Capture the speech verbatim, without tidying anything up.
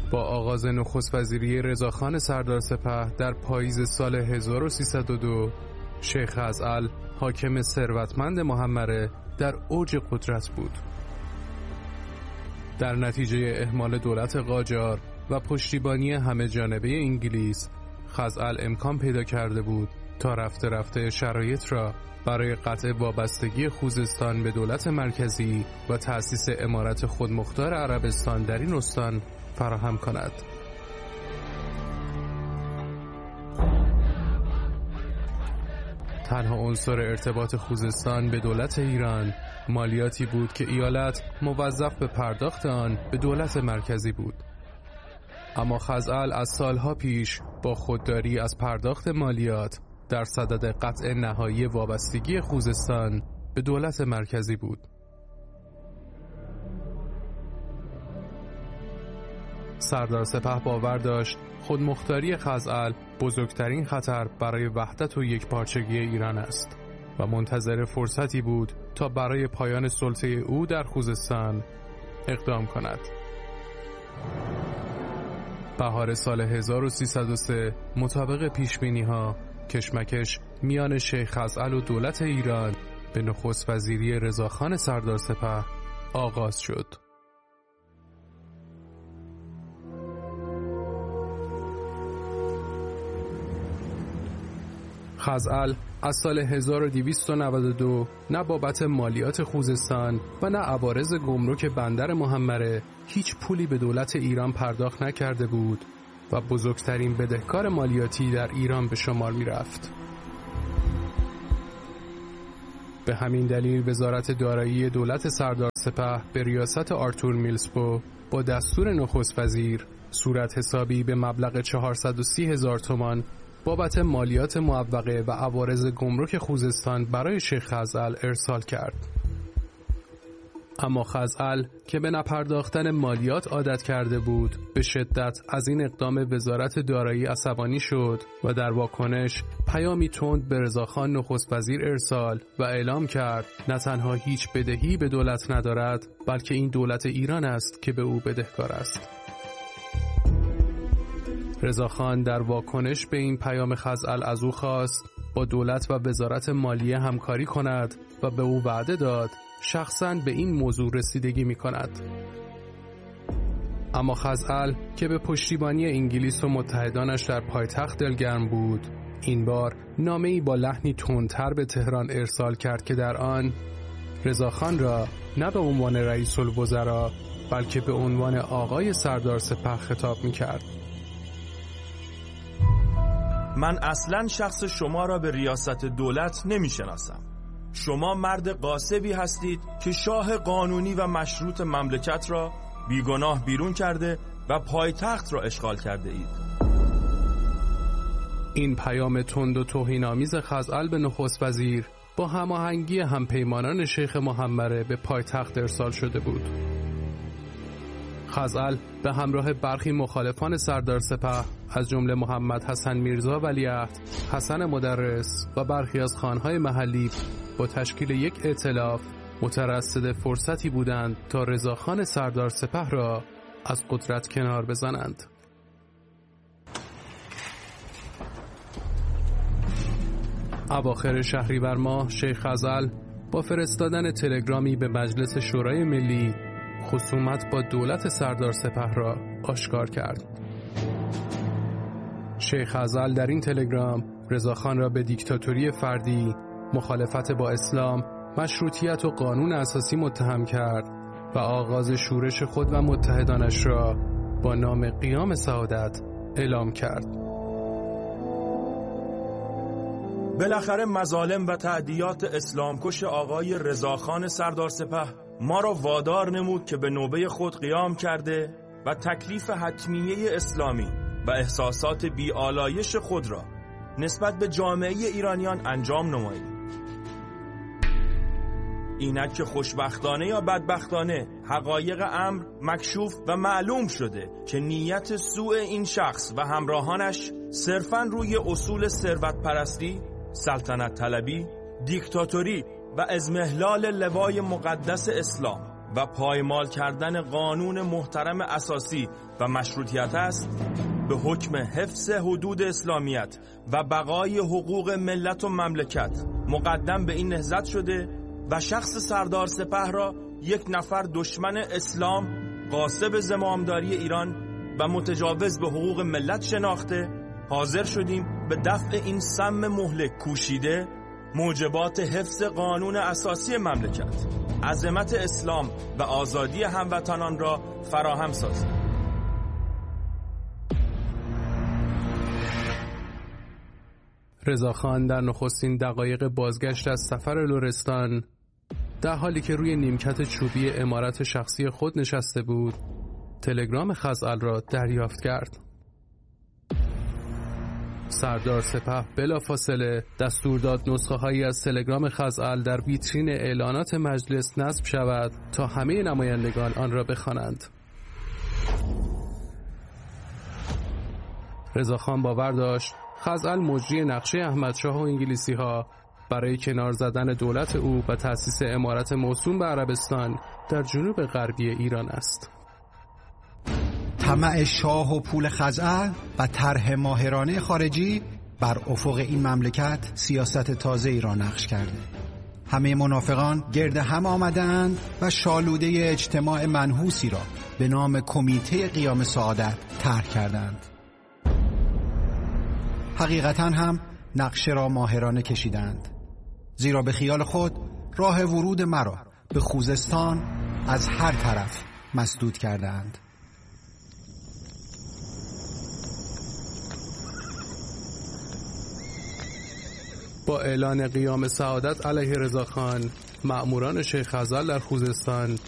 با آغاز نخست وزیری رضاخان سردار سپه در پاییز سال هزار و سیصد و دو، شیخ خزعل حاکم ثروتمند محمره در اوج قدرت بود. در نتیجه اهمال دولت قاجار و پشتیبانی همه جانبه انگلیس، خزعل امکان پیدا کرده بود تا رفته رفته شرایط را برای قطع وابستگی خوزستان به دولت مرکزی و تأسیس امارت خودمختار عربستان در این استان فراهم کند. تنها عنصر ارتباط خوزستان به دولت ایران مالیاتی بود که ایالت موظف به پرداخت آن به دولت مرکزی بود. اما خزعل از سالها پیش با خودداری از پرداخت مالیات در صدد قطع نهایی وابستگی خوزستان به دولت مرکزی بود. سردار سپه باور داشت خودمختاری خزعل بزرگترین خطر برای وحدت و یکپارچگی ایران است و منتظر فرصتی بود تا برای پایان سلطه او در خوزستان اقدام کند. بهار سال هزار و سیصد و سه مطابق پیشبینی‌ها کشمکش میان شیخ خزعل و دولت ایران به نخست وزیری رضاخان سردار سپه آغاز شد. خزعل از سال هزار و دویست و نود و دو نه بابت مالیات خوزستان و نه عوارض گمرک بندر محمره هیچ پولی به دولت ایران پرداخت نکرده بود و بزرگترین بدهکار مالیاتی در ایران به شمار می رفت. به همین دلیل وزارت دارایی دولت سردار سپه به ریاست آرتور میلزپو با دستور نخست وزیر صورت حسابی به مبلغ چهارصد و سی هزار تومان بابت مالیات معوقه و عوارض گمرک خوزستان برای شیخ خزعل ارسال کرد. اما خزعل که به نپرداختن مالیات عادت کرده بود به شدت از این اقدام وزارت دارایی عصبانی شد و در واکنش پیامی تند به رضاخان نخست وزیر ارسال و اعلام کرد نه تنها هیچ بدهی به دولت ندارد بلکه این دولت ایران است که به او بدهکار است. رضاخان در واکنش به این پیام خزعل از او خواست با دولت و وزارت مالیه همکاری کند و به او وعده داد شخصاً به این موضوع رسیدگی می کند. اما خزعل که به پشتیبانی انگلیس و متحدانش در پایتخت دلگرم بود، این بار نامه‌ای با لحنی تندتر به تهران ارسال کرد که در آن رضاخان را نه به عنوان رئیس الوزراء بلکه به عنوان آقای سردار سپه خطاب می کرد. من اصلاً شخص شما را به ریاست دولت نمی شناسم. شما مرد غاصبی هستید که شاه قانونی و مشروط مملکت را بیگناه بیرون کرده و پایتخت را اشغال کرده اید. این پیام تند و توهین‌آمیز خزعل به نخست وزیر با هماهنگی همپیمانان شیخ محمره به پایتخت ارسال شده بود. خزعل به همراه برخی مخالفان سردار سپه از جمله محمد حسن میرزا ولیعهد، حسن مدرس و برخی از خانهای محلی با تشکیل یک ائتلاف مترصد فرصتی بودند تا رضاخان سردار سپه را از قدرت کنار بزنند. اواخر شهریور ماه شیخ خزعل با فرستادن تلگرامی به مجلس شورای ملی خصومت با دولت سردار سپه را آشکار کرد. شیخ خزعل در این تلگرام رضاخان را به دیکتاتوری فردی، مخالفت با اسلام، مشروطیت و قانون اساسی متهم کرد و آغاز شورش خود و متحدانش را با نام قیام سعادت اعلام کرد. بالاخره مظالم و تعدیات اسلامکش آقای رضاخان سردار سپه ما را وادار نمود که به نوبه خود قیام کرده و تکلیف حتمیه اسلامی و احساسات بی‌آلایش خود را نسبت به جامعه ایرانیان انجام نماییم. اینک که خوشبختانه یا بدبختانه حقایق امر مکشوف و معلوم شده که نیت سوء این شخص و همراهانش صرفاً روی اصول ثروت پرستی، سلطنت طلبی، دیکتاتوری و ازمهلال لوای مقدس اسلام و پایمال کردن قانون محترم اساسی و مشروطیت است، به حکم حفظ حدود اسلامیت و بقای حقوق ملت و مملکت مقدم به این نهضت شده و شخص سردار سپه را یک نفر دشمن اسلام، غاصب زمامداری ایران و متجاوز به حقوق ملت شناخته، حاضر شدیم به دفع این سم مهلک کوشیده موجبات حفظ قانون اساسی مملکت، عظمت اسلام و آزادی هموطنان را فراهم سازیم. رضاخان در نخستین دقایق بازگشت از سفر لرستان، در حالی که روی نیمکت چوبی عمارت شخصی خود نشسته بود، تلگرام خزعل را دریافت کرد. سردار سپه بلافاصله دستور داد نسخه هایی از تلگرام خزعل در ویترین اعلانات مجلس نصب شود تا همه نمایندگان آن را بخوانند. رضاخان باور داشت خزعل مجری نقشه احمدشاه و انگلیسی ها برای کنار زدن دولت او و تأسیس امارت موسوم به عربستان در جنوب غربی ایران است. طمع شاه و پول خزعل و طرح ماهرانه خارجی بر افق این مملکت سیاست تازه ای را نقش کرده. همه منافقان گرد هم آمدند و شالوده اجتماع منحوسی را به نام کمیته قیام سعادت طرح کردند. حقیقتاً هم نقشه را ماهرانه کشیدند، زیرا به خیال خود راه ورود مرا به خوزستان از هر طرف مسدود کردند. با اعلان قیام سعادت علیه رضاخان، مأموران شیخ خزعل در خوزستان